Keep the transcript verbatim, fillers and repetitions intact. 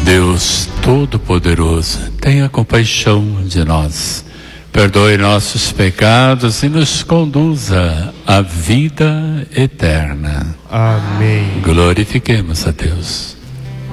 Deus Todo-Poderoso, tenha compaixão de nós, perdoe nossos pecados e nos conduza à vida eterna. Amém. Glorifiquemos a Deus.